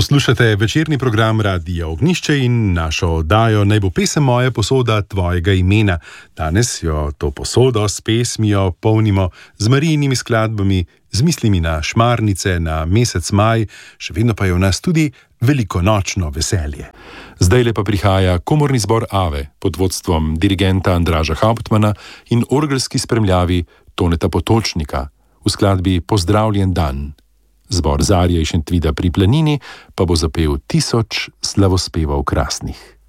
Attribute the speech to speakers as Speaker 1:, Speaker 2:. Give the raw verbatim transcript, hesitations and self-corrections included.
Speaker 1: Poslušate večerni program Radia Ognjišče in našo oddajo Naj bo pesem moja posoda tvojega imena. Danes jo to posodo s pesmijo polnimo z Marijinimi skladbami, z mislimi na šmarnice, na mesec maj, še vedno pa je v nas tudi velikonočno veselje. Zdajle pa prihaja komorni zbor Ave pod vodstvom dirigenta Andraža Hauptmana in orgelski spremljavi Toneta Potočnika v skladbi Pozdravljen dan. Zbor Zarje iz Šentvida pri Planini pa bo zapel tisoč slavospevov krasnih.